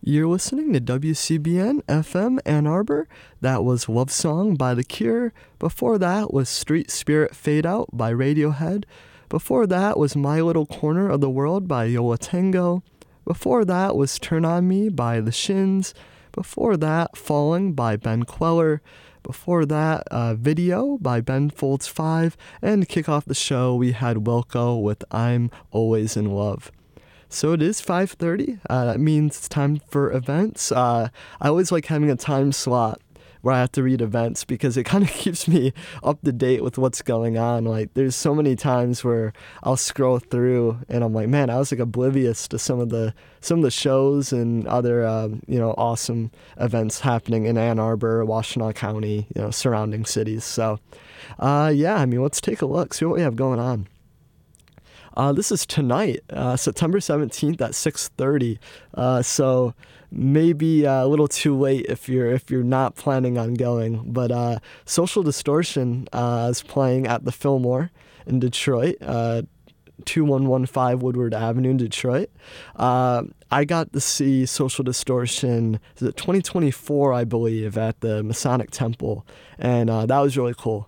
You're listening to WCBN FM Ann Arbor. That was Love Song by The Cure. Before that was Street Spirit Fade Out by Radiohead. Before that was My Little Corner of the World by Yo La Tengo. Before that was Turn On Me by The Shins. Before that, Falling by Ben Queller. Before that, Video by Ben Folds 5. And to kick off the show, we had Wilco with I'm Always in Love. So it is 5:30. That means it's time for events. I always like having a time slot where I have to read events because it kind of keeps me up to date with what's going on. Like, there's so many times where I'll scroll through and I'm like, man, I was like oblivious to some of the shows and other awesome events happening in Ann Arbor, Washtenaw County, surrounding cities. So let's take a look, see what we have going on. This is tonight, September 17th at 6:30. So maybe a little too late if you're not planning on going. But Social Distortion is playing at the Fillmore in Detroit, 2115 Woodward Avenue in Detroit. I got to see Social Distortion, 2024, I believe, at the Masonic Temple, and that was really cool.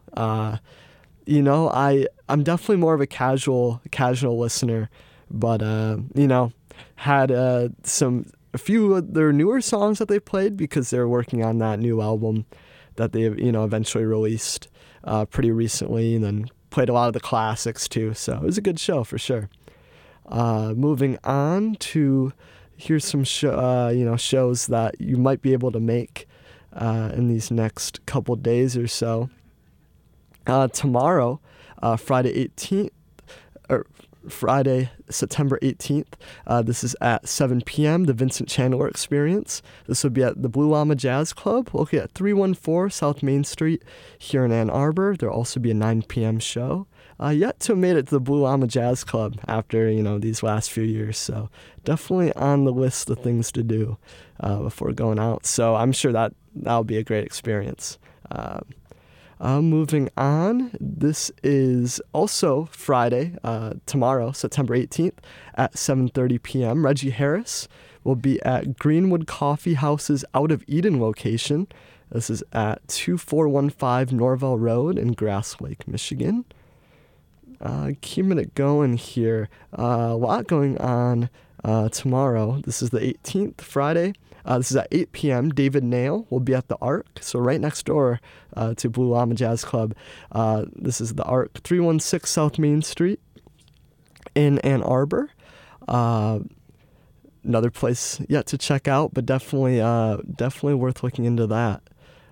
I'm definitely more of a casual listener, but had a few of their newer songs that they played because they're working on that new album that they eventually released pretty recently, and then played a lot of the classics too. So it was a good show for sure. Moving on to here's some shows that you might be able to make in these next couple days or so. Tomorrow, Friday, September 18th, this is at 7 p.m., the Vincent Chandler Experience. This will be at the Blue Llama Jazz Club, located at 314 South Main Street here in Ann Arbor. There'll also be a 9 p.m. show. Yet to have made it to the Blue Llama Jazz Club after, these last few years. So definitely on the list of things to do before going out. So I'm sure that'll be a great experience. Moving on, this is also Friday, tomorrow, September 18th at 7:30 p.m. Reggie Harris will be at Greenwood Coffee House's Out of Eden location. This is at 2415 Norvell Road in Grass Lake, Michigan. Keeping it going here, a lot going on tomorrow. This is the 18th, Friday. This is at 8 p.m. David Nail will be at the Arc, so right next door to Blue Llama Jazz Club. This is the Arc, 316 South Main Street in Ann Arbor. Another place yet to check out, but definitely worth looking into that.